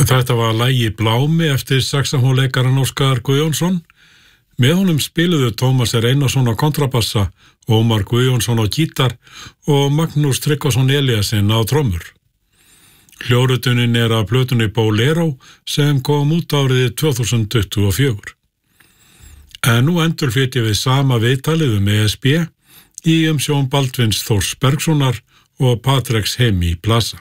Þetta var lagi Blámi eftir saxófónleikarann Óskar Guðjónsson. Með honum spiluðu Tómas R. Einarsson á kontrabassa, Ómar Guðjónsson á gítar og Magnús Tryggvason Elíasson á trommur. Hljórutunin af plötunni Bolero sem kom út árið 2024. En nú endurflytjum við sama viðtalið ESB í umsjón Baldvins Þórs Bergssonar og Patreks Hemi Plaza.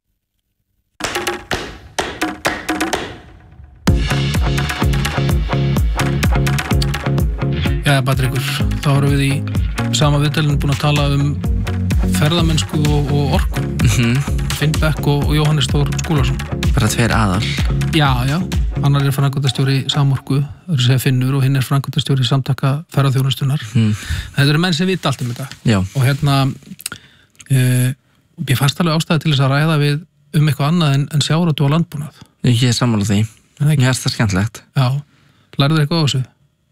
Jæja, Patrekur, þá erum við í sama viðtalinu búin að tala ferðamennsku og orku. Finn Beck og Jóhannes Þór Skúlason. Bara tveir aðal. Já, annar framkvæmdastjóri Samorku, Finnur, og hinn framkvæmdastjóri Samtaka ferðaþjónustunnar. Þetta eru menn sem vita allt þetta. Já. Og ég fannst alveg ástæði til þess að ræða við eitthvað annað en sjávarútveg og landbúnað. Ég sammála því. Mér finnst það skemmtilegt. Já. Lærðu eitthvað á þessu?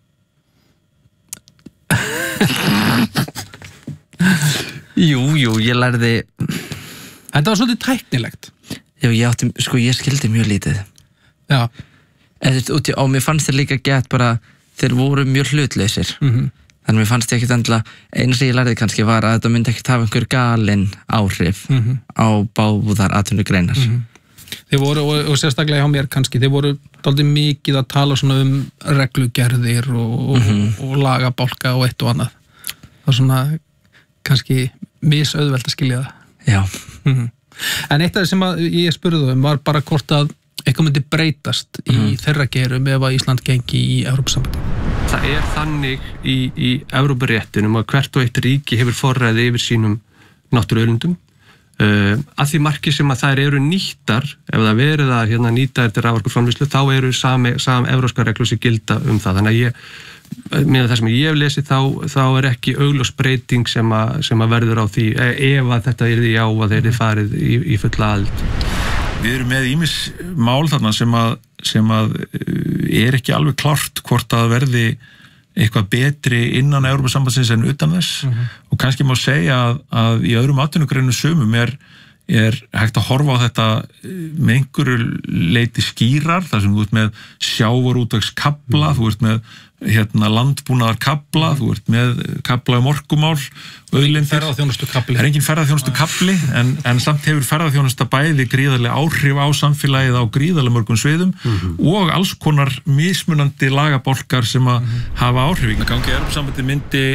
Jú, ég lærði. Þetta var svolítið tæknilegt. Já, ég skildi mjög lítið. Já. Og mér fannst þér líka gett bara, þeir voru mjög hlutlausir. Þannig mér fannst ég ekkert endilega, einu sem ég lærði kannski var að þetta myndi ekkert hafa einhver galin áhrif á báðar atvinnugreinar. Þeir voru, og sérstaklega hjá mér kannski, þeir voru dálítið mikið að tala svona reglugerðir og lagabálka og eitt og annað. Það var svona kannski misauðvelt að skilja það. Já. En eitt af það sem ég spurði var bara hvort að eitthvað myndi breytast í þeirra gerum ef að Ísland gengi í Evrópusambandið. Það þannig í Evrópuréttinum að hvert og eitt ríki hefur forræði yfir sínum náttúruauðlindum. Að því marki sem að þær eru nýttar, ef það verið að nýta eftir raforkuframleiðslu, þá eru sam evrópskar reglur sem gilda það. Þannig að með það sem ég hef lesið þá ekki augljós breyting sem að verður á því ef að þetta yrði að þeir farið í fulla aðild. Við erum með ýmis mál þarna sem að ekki alveg klárt hvort að verði eitthvað betri innan Evrópusambandsins en utan þess og kannski má segja að í öðrum atvinnugreinum sumum er hægt að horfa á þetta með einhverju leyti skýrar, þar sem þú ert með sjávarútvegskafla, þú ert með landbúnaðarkafla, þú ert með kafla orkumál, auðlindir. Ferðaþjónustukafli. Það er engin ferðaþjónustukafli en samt hefur ferðaþjónusta bæði gríðarlega áhrif á samfélagið á gríðarlega mörgum sviðum og alls konar mismunandi lagabálkar sem að hafa áhrif. Það gangi Evrópusambandið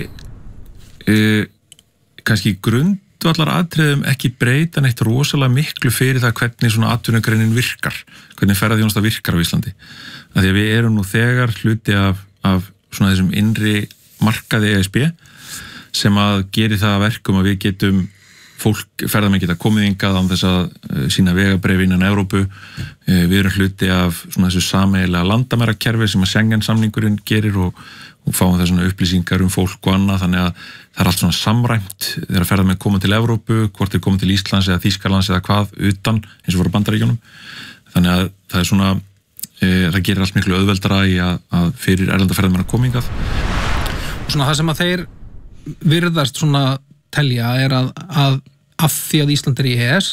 myndi kannski grundvallaratriðum ekki breyta neitt rosalega miklu fyrir það hvernig svona atvinnugreinin virkar, hvernig ferðaþjónusta virkar á Íslandi. Af því að við erum nú þegar hluti af svona þessum innri markaði ESB sem að geri það að verkum að við getum ferðamenn geta komið hingað án þess að sína vegabréf innan Evrópu. Við erum hluti af svona þessu sameiginlega landamærakerfi sem að Schengen-samningurinn gerir og fáum það svona upplýsingar fólk og annað, þannig að það er allt svona samræmt þegar ferðamenn koma til Evrópu, hvort þeir koma til Íslands eða Þýskalands eða hvað utan, eins og voru Bandaríkjunum. Þannig að það er svona það gerir allt miklu auðveldara í að fyrir erlenda ferðamenn að koma hingað. Og svona það sem að þeir virðast svona telja er að af því að Ísland í EES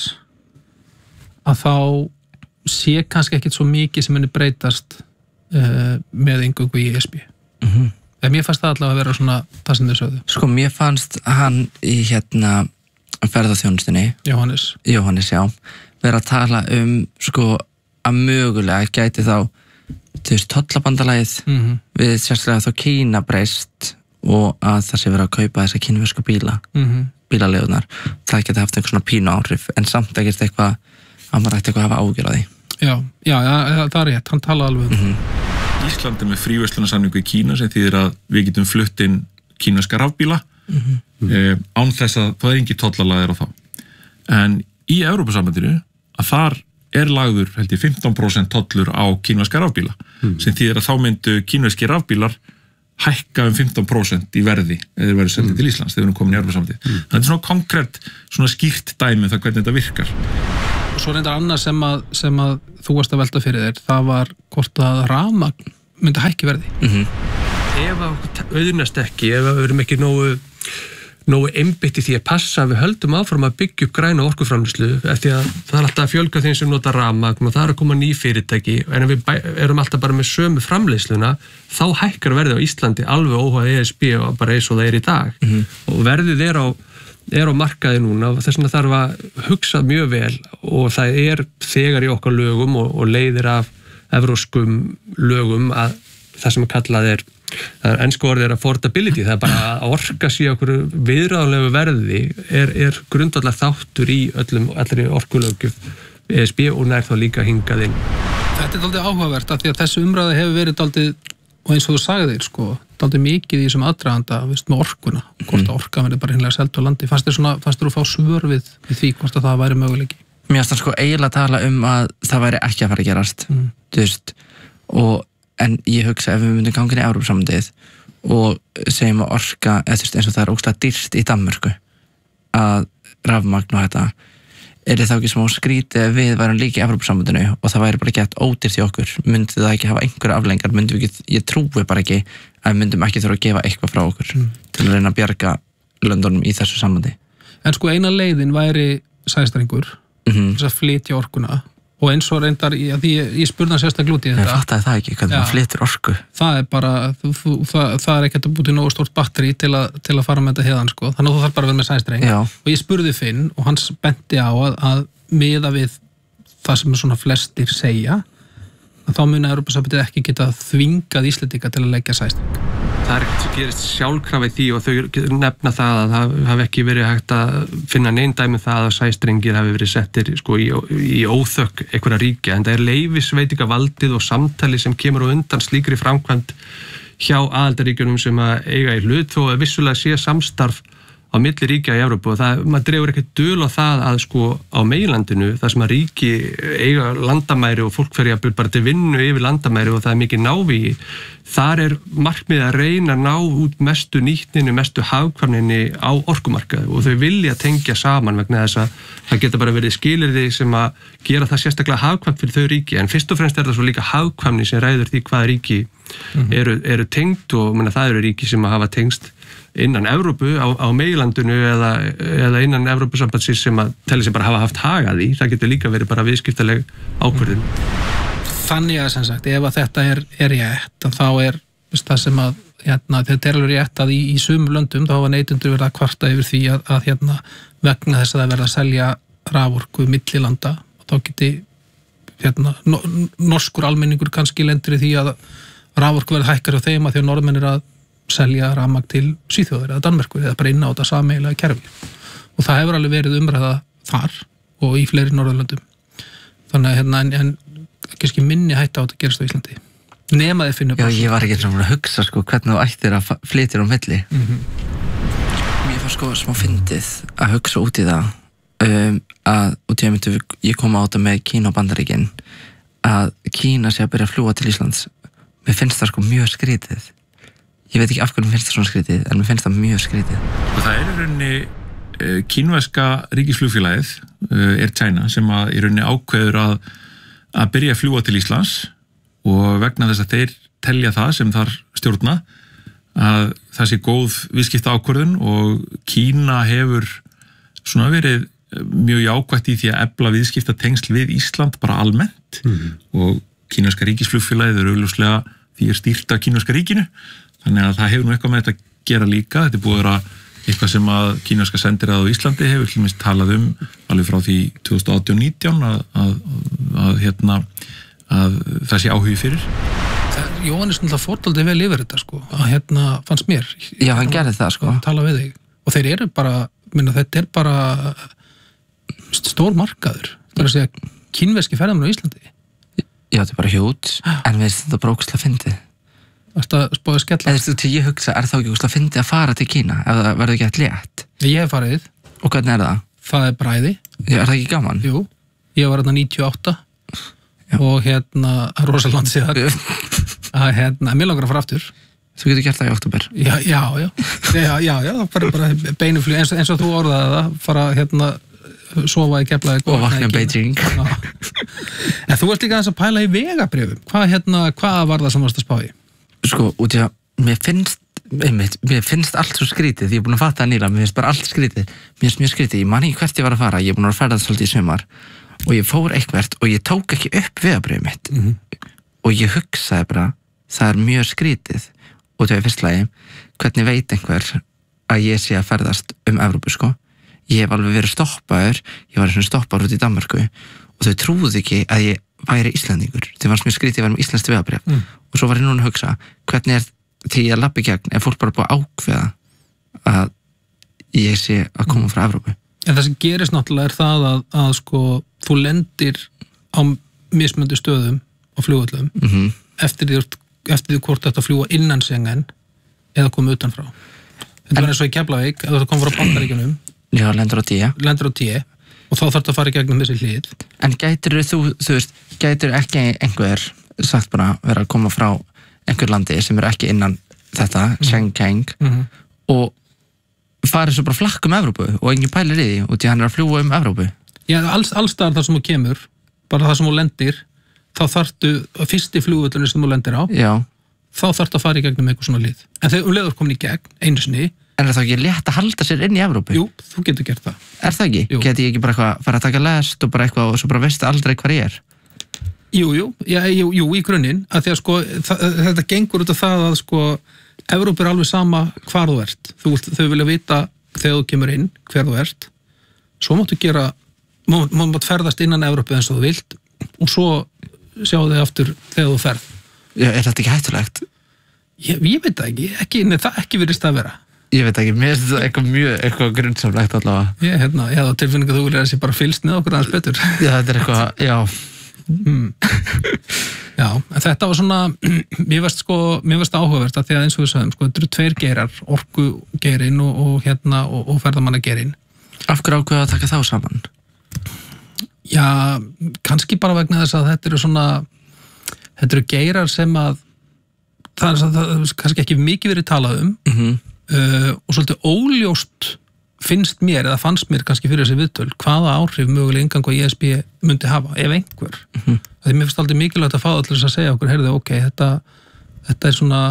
að þá sé kannski ekkert svo mikið sem henni breytast með eingöngu í ESB. En mér fannst það allavega að vera svona það sem þau sögðu. Sko, mér fannst hann í ferðaþjónustunni Jóhannes, já, vera að tala sko að mögulega gæti þá tollabandalagið við sérstaklega þá Kína breyst og að það sé verið að kaupa þessa kínversku bílaleigunar. Það geti haft einhver svona pínu áhrif en samt ekkert eitthvað að maður ætti eitthvað að hafa ágjör á því. Já, það er rétt, hann talaði alveg Ísland með fríverslunarsamningu í Kína sem þýðir að við getum flutt inn kínverska rafbíla án þess að það er engin tollalagðir á þá. En í Evrópusambandinu að þar lagður held ég 15% tollur á kínverska rafbíla sem þýðir að þá myndu kínverski rafbílar hækka 15% í verði eða þeir verið seldið til Íslands þegar við erum komin í Evrópusambandið. Þetta er svona konkrétt, svona skýrt dæmi það hvernig þetta virkar. Og svo reyndar annað sem að þú varst að velta fyrir þér, það var hvort að rafmagn myndi hækki verði. Ef það auðnast ekki, ef við erum ekki nógu einbytt í því að passa að við höldum áfram að byggja upp græna orkuframleiðslu eftir að það er alltaf að fjölga þeim sem nota rafmagn og það er að koma ný fyrirtæki en ef við erum alltaf bara með sömu framleiðsluna þá hækkar verðið á Íslandi alveg óháð ESB og bara eins og það í dag og verðið er á markaði núna og þess vegna þarf að hugsa mjög vel og það þegar í okkar lögum og leiðir af evrópskum lögum að það sem kallað ensku orðið affordability, það bara að orka sér okkur viðráðanlegu verði er grundvallar þáttur í allri orkulöggjöf ESB og nær þá líka hingað inn. Þetta er dálítið áhugavert af því að þessu umræða hefur verið dálítið, og eins og þú sagðir dálítið mikið í þessum aðdraganda með orkuna, hvort orka verið bara hinnlega selt á landi. Fannst þér að fá svör við því hvort að það væri möguleiki? Mér finnst það eiginlega tala að það væri ekki að fara að gerast þú veist, en ég hugsa ef við myndum gangin í Evrópusambandið og segjum að orka eins og það ógeðslega dýrt í Danmörku að rafmagn og þetta það þá ekki smá skrítið ef við værum líka í Evrópusambandinu og það væri bara gett ódýrt í okkur myndi það ekki hafa einhverja aflengar ég trúi bara ekki að við myndum ekki þurfa að gefa eitthvað frá okkur til að reyna að bjarga löndunum í þessu sambandi. En eina leiðin væri sæstrengur þess að flytja orkuna og eins og reyndar, því ég spurði hann sérstaklega út í þetta. Ég fattaði það ekki, hvernig maður flytur orku. Það bara, það ekki að búti nógu stórt batteri til að fara með þetta héðan, Þannig að þú þarf bara að vera með sæstreng. Og ég spurði Finn og hann benti á að miða við það sem svona flestir segja, að þá muni Evrópusambandið ekki geta þvingað Íslendinga til að leggja sæstreng. Það ekkert sem gerist sjálfkrafa í því og þau nefna það að það hafi ekki verið hægt að finna neinn dæmi það að sæstrengir hafi verið settir í óþökk einhverja ríkja en það leyfisveitingavaldið og samtali sem kemur á undan slíkri framkvæmd hjá aðildarríkjunum sem að eiga í hlut þó að vissulega sé samstarf á milli ríkja í Evrópu og maður dregur ekkert dul á það að á meginlandinu þar sem að ríki eiga landamæri og fólk fer jafnvel bara til vinnu yfir landamæri og það er mikið návígi þar markmið að reyna að ná út mestu nýtninu, mestu hagkvæmninni á orkumarkaði og þau vilja tengja saman vegna þess að það geta bara verið skilyrði sem að gera það sérstaklega hagkvæmt fyrir þau ríki en fyrst og fremst það svo líka hagkvæmni sem ræður því hvaða ríki eru tengd og það eru ríki sem að hafa tengst innan Evrópu á meginlandinu eða innan Evrópusambandsins sem að telja sem bara hafa haft hag að því, það getur líka verið bara viðskiptaleg ákvörðun. Þannig að sem sagt, ef að þetta er rétt, þá það sem að þetta alveg rétt að í sumum löndum þá hafa neytendur verið að kvarta yfir því að vegna þess að það verða að selja raforku millilanda og þá geti norskur almenningur kannski lendir í því að raforku verði hækkar á þeim að því að norðmenn að selja rafmagn til Svíþjóðar eða Danmörku eða bara inn á þetta sameiginlega kerfi og það hefur alveg verið umræða þar og í fleiri Norðurlöndum þannig að en kannski minni hætta á þetta gerast á Íslandi nema þið finnum bara ég var ekki svona að hugsa hvernig þú ættir að flytja á milli mér fannst smá fyndið að hugsa út í það að út í að ég kom á þetta með Kína og Bandaríkin að Kína sé að byrja að fljúga til Íslands mér finnst það mjög skrítið ég veit ekki af hvernig finnst það svona skrítið en mér finnst það mjög skrítið og það í rauninni kínverska ríkisflugfélagið Air China sem að í rauninni ákveður að byrja að fljúga til Íslands og vegna þess að þeir telja það sem þar stjórna að það sé góð viðskipta ákvörðun og Kína hefur svona verið mjög jákvætt í því að efla viðskipta tengsl við Ísland bara almennt og kínverska ríkisflugfélagið augljóslega því stýrt af kínverska ríkinu þannig að það hefur nú eitthvað með þetta að gera líka þetta er búið að vera eitthvað sem að kínverska sendiráð á Íslandi hefur til minnst talað alveg frá því 2018-19 að það sé áhugi fyrir Jóhannes náttúrulega fórdaldið vel yfir þetta að fannst mér Já, hann gerði það tala við þig og þeir eru bara, þetta er bara stór markaður það er að segja kínverski ferðamenn á Íslandi Já, þetta er bara hjút en við þetta bara ógeðslega fyndið Þetta spáði skella ég hugsa, það ekki ógeðslega fyndið að fara til Kína ef það verður ekki eitthvað létt Ég hef farið Og hvernig er það? Það er bræði Já, það ekki gaman? Jú, ég var 98 og rosaland síðan að mér langar að fara aftur Þú getur gert það í október Já, bara beinuflug eins og þú orðaði það fara sofa í Keflavík og vakna í Beijing En þú ert líka aðeins að pæla í vegabrifum hvað var það sem varst að spá í? Út í að mér finnst mér finnst allt svo skrítið, ég er búin að fatta það nýla, mér finnst bara allt skrítið, mér finnst mjög skrítið, ég man ekki hvert ég var að fara, ég er búin að ferða svolítið í sumar og ég fór eitthvert og ég tók ekki upp vegabréfið mitt og ég hugsaði bara, það er mjög skrítið og það fyrst lagi, hvernig veit einhver að ég sé að ferðast Evrópu, sko, ég hef alveg verið stoppaður, ég var stoppaður út í Danmörku og þau trúðu ekki að ég væri Íslendingur, þau fannst mjög skrítið að vera með íslenskt vegabréf og svo var ég núna að hugsa, hvernig því ég labbi gegn, er fólk bara búið að ákveða að ég sé að koma frá Evrópu. En það sem gerist náttúrulega er það að sko, þú lendir á mismunandi stöðum á flugvöllum eftir því hvort þetta fljúga innan Schengen eða koma utanfrá. Þetta var eins og í Keflavík, ef þetta kom frá Bandaríkjunum lendur á 10 og þá þarf þetta að fara í gegnum þessi hlið. En gætir þú veist, gætir ekki einhver sagt bara vera að koma frá einhver landi sem ekki innan þetta Schengen og farið svo bara flakk Evrópu og engin pælir í því og því hann að fljúga Evrópu. Já, alls staðar þar sem þú kemur, bara það sem þú lendir, þá þarftu, fyrsti flugvöllunni sem þú lendir á, þá þarftu að fara í gegnum eitthvað svona lið. En þegar leður komin í gegn, einu sinni. En er það ekki létt að halda sér inn í Evrópu? Jú, þú getur gert það. Er það ekki? Jú. Geti ég ekki bara eitthvað fara að taka lest og bara eitthvað og svo bara veistu aldrei hvar ég er? Jú, í grunninn, að því að sko, þetta gengur út af það að sko, Evrópu er alveg sama hvar þú ert. Þau vilja vita þegar þú kemur inn, hver þú ert. Svo máttu máttu ferðast innan Evrópu eins og þú vilt og svo sjá þig aftur þegar þú ferð. Já, er þetta ekki hættulegt? Ég veit það ekki virðist það vera. Ég veit ekki, mér finnst þetta eitthvað grunnsamlegt allavega. Ég þá tilfinningu þú vilja þessi bara fylgst með okkur aðeins betur. Já, þetta er eitthvað, já. Já, en þetta var svona, mér varst áhugavert að því að eins og við sagðum, sko, þetta eru 2 geirar, orkugeirinn og ferðamannageirinn. Af hverju ákveða að taka þá saman? Já, kannski bara vegna þess að þetta eru geirar sem að það er kannski ekki mikið verið talað og svolítið óljóst finnst mér, eða fannst mér kannski fyrir þessi viðtöl, hvaða áhrif möguleg ingang á ESB myndi hafa, ef einhver. Því mér finnst aldrei mikilvægt að fá allir að segja okkur, heyrðu, ok, þetta er svona,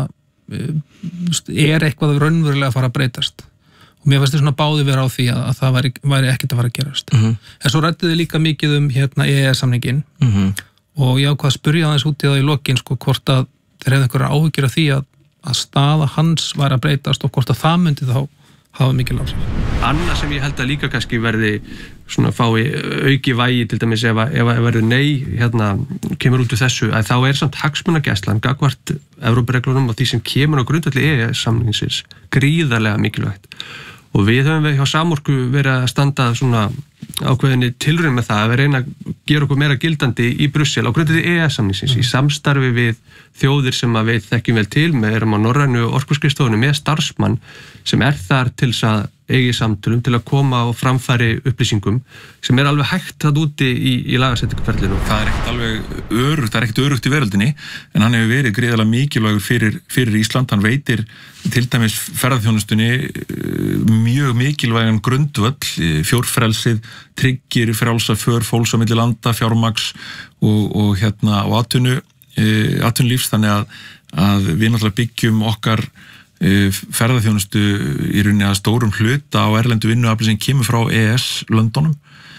er eitthvað raunverulega að fara að breytast. Og mér finnst þetta svona báði vera á því að það væri ekkert að fara að gerast. En svo ræddiði líka mikið EES-samningin og ég ákvað að spyrja aðeins út í það í lokin, sko, hvort að þeir hefðu einhverja áhyggjur af því að staða hans væri að breytast og hvort að það myndi þá hafa mikil áhrif. Annað sem ég held að líka kannski verði svona fái auki vægi til dæmis ef verður nei kemur út úr þessu að þá er samt hagsmunagæslan gagnvart Evrópureglunum og því sem kemur á grundvelli EES-samningsins gríðarlega mikilvægt og við höfum hjá Samorku verið að standa svona ákveðinni tilraun með það að við reyna að gera okkur meira gildandi í Brussel á grundvelli EES-samningsins í samstarfi við þjóðir sem að við þekkjum vel til erum á norrænu orkuskrifstofunni með starfsmann sem þar til þess að eigi samtölum til að koma á framfæri upplýsingum sem alveg hægt að úti í lagasetningarferlinu. Það er ekkert alveg örugt, það er ekkert örugt í veröldinni en hann hefur verið gríðarlega mikilvægur fyrir Ísland, hann veitir til dæmis ferðarþjónustunni mjög mikilvægan grundvöll, fjórfrelsið, tryggir frjálsa för fólks á milli landa, fjármagns og atvinnulífs þannig að við náttúrulega byggjum okkar ferðarþjónustu í rauninni að stórum hluta á erlendu vinnuafli sem kemur frá EES-löndunum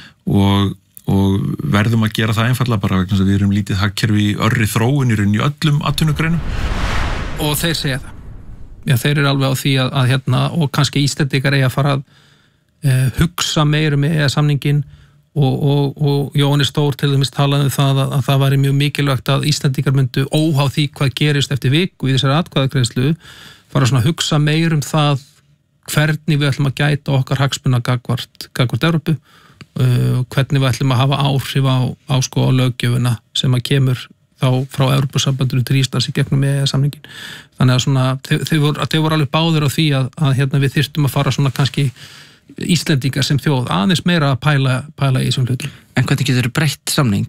og verðum að gera það einfallega bara vegna þess að við erum lítið hagkerfi í örri þróun í rauninni í öllum atvinnugreinum. Og þeir segja það. Já, þeir eru alveg á því að og kannski Íslendingar eigi að fara að hugsa meira með EES-samningin og Jóhannes Stór til dæmis talaði það að það væri mjög mikilvægt að Íslendingar myndu óháð því hvað gerist eftir viku í þessari atkvæðagreiðslu fara svona að hugsa meir það hvernig við ætlum að gæta okkar hagsmuna gagnvart Evrópu hvernig við ætlum að hafa áhrif á löggjöfuna sem að kemur þá frá Evrópusambandinu til Íslands í gegnum EES-samningin. Þannig að svona, þau voru alveg báðir á því að við þyrftum að fara svona kannski Íslendingar sem þjóð aðeins meira að pæla í þessum hlutum. En hvernig getur breytt samning?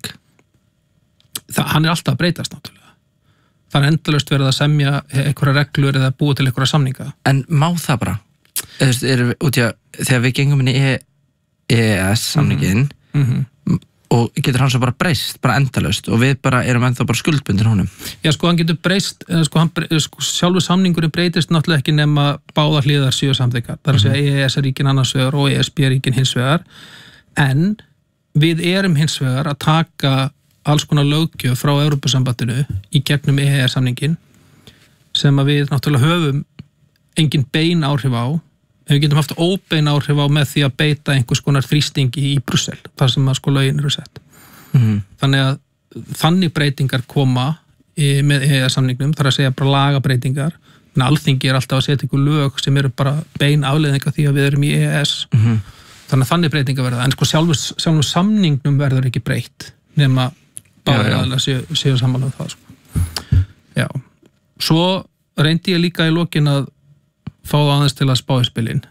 Hann er alltaf að breytast náttúrulega. Það er endalaust verið að semja einhverja reglur eða búa til einhverja samninga. En má það bara? Þegar við gengum inn í EES-samningin og getur hann svo bara breyst, bara endalaust og við bara erum ennþá bara skuldbundir honum. Já, sko, hann getur breyst, sjálfur samningurinn breytist náttúrulega ekki nema báðar hliðar séu samþykkar. Það er að segja EES-ríkin annars vegar og ESB-ríkin hins vegar, en við erum hins vegar að taka alls konar löggjöf frá Evrópusambandinu í gegnum EES-samningin sem að við náttúrulega höfum engin bein áhrif á, en við getum haft óbein áhrif á með því að beita einhvers konar þrýstingi í Brussel, þar sem að sko lögin eru sett. Þannig að þannig breytingar koma með EES-samningnum, þar að segja bara lagabreitingar, en Alþingi alltaf að setja ykkur lög sem eru bara bein afleiðingar því að við erum í EES. Þannig að þannig breytingar verða, en sko sjálfur samningnum verður ekki breytt nema báðir aðeins séu saman það. Sko. Já. Svo reyndi ég líka í lokin að fá það aðeins til að spá í spilin.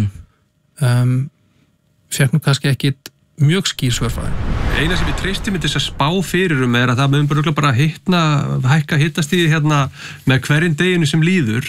Fékk nú kannski ekki mjög skýr svör frá þeim. Eina sem ég treysti mig til að spá fyrir er að það mögum bara hækka hittastíði hérna með hverjum deginu sem líður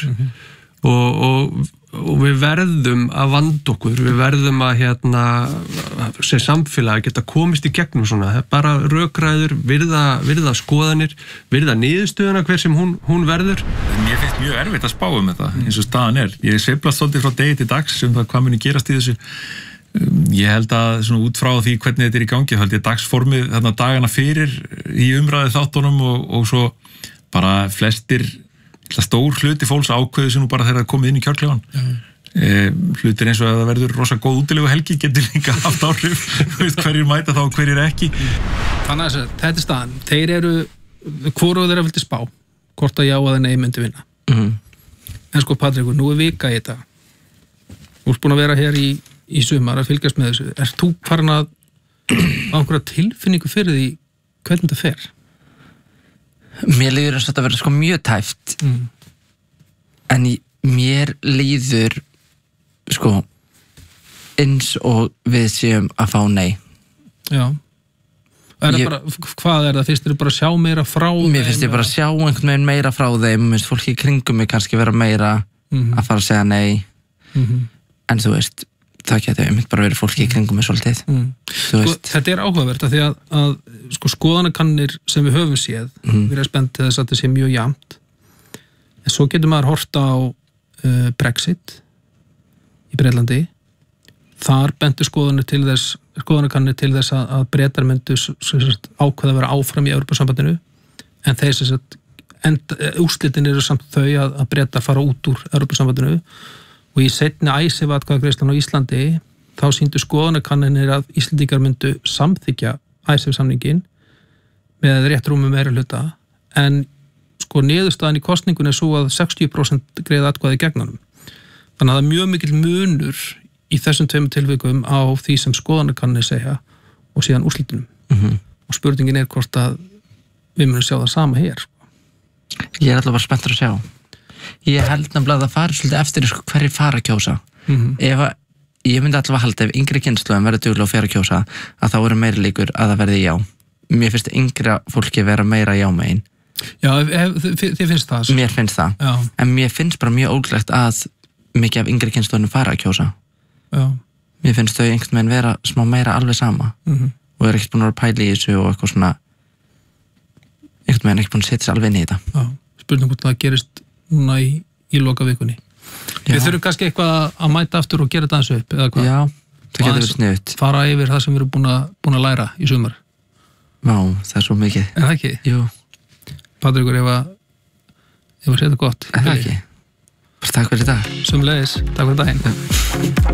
og við verðum að vanda okkur, við verðum að sem samfélagi geta komist í gegnum svona, bara rökræður, virða skoðanir, virða niðurstöðuna hver sem hún verður. Mér finnst mjög erfitt að spá þetta, eins og staðan Ég sveiflast svolítið frá degi til dags það hvað muni gerast í þessu. Ég held að svona út frá því hvernig þetta í gangi, þá held ég dagsformið þarna dagana fyrir í umræðu þáttunum og svo bara flestir stór hluti fólks ákveðu sem nú bara þegar það komið inn í kjörklefann. Hlutir eins og að það verður rosa góð útilegu helgi getur líka haft áhrif hverjir mæta þá og hverjir ekki. Þannig að þetta er staðan. Þeir eru, hvoru þeirra vildi spá hvort að já að nei myndi vinna. En sko Patrik, nú vika í þetta. Þú ert búin að vera hér í sumar að fylgjast með þessu. Ert þú farin að einhverja tilfinningu fyrir því hvernig þetta fer? Mér líður eins og þetta verður sko mjög tæft en mér líður sko eins og við séum að fá nei. Já. Bara, hvað það? Finnst þér bara að sjá meira frá þeim? Mér finnst ég bara að sjá einhvern veginn meira frá þeim, mér finnst fólki í kringum mig kannski vera meira að fara að segja nei en þú veist það geti einmitt bara verið fólki í kringum mig svolítið. Sko, þetta er áhugavert að því að sko skoðanakannir sem við höfum séð við erum spennt til þess að þetta sé mjög jafnt en svo getur maður horta á Brexit í Bretlandi. Þar bentu skoðanakannir til þess að Bretar myndu ákveða að vera áfram í Evrópusambandinu en þeir úrslitin eru samt þau að Bretar fara út úr Evrópusambandinu og í seinni ICE-atkvæðagreiðslan á Íslandi þá sýndu skoðanakannir að Íslendingar myndu samþykkja ICE-samningin með rétt rúmum meirihluta en sko niðurstaðan í kosningun er svo að 60% greiða atkvæði gegn honum. Þannig að það er mjög mikill munur í þessum tveimur tilvikum á því sem skoðanakannir segja og síðan úrslitunum. Og spurningin er hvort að við munum sjá það sama hér. Ég alltaf bara spenntur að sjá. Ég held nefnilega að það fari svolítið eftir hverjir fara að kjósa. Ég myndi alltaf að halda ef yngri kynslóðin verður duglega að fara að kjósa að þá eru meiri líkur að það verði já. Mér finnst yngra fólki vera meira já megin. Já, þið finnst það? Mér finnst það. Já. En mér finnst bara mjög óglegt að mikið af yngri kynslóðinu fara að kjósa. Já. Mér finnst þau einhvern veginn vera smá meira alveg sama og er ekkert búin að vera pæli í þessu og eitthvað svona einhvern veginn ekki búin að setja sér alveg inn í þetta. Já, spurning hvort það gerist núna í loka vikunni. Já. Við þurfum kannski eitthvað að mæta aftur og gera þetta aðeins upp, eða hvað? Já, það getur verið sniðugt. Fara yfir það sem við erum búin að læra í sumar. Já, það er svo mikið. Er það ekki? Jú. Patrikur, ef að segja þetta gott. Er það ekki? Bara takk fyrir í dag. Sömuleiðis, takk fyrir daginn.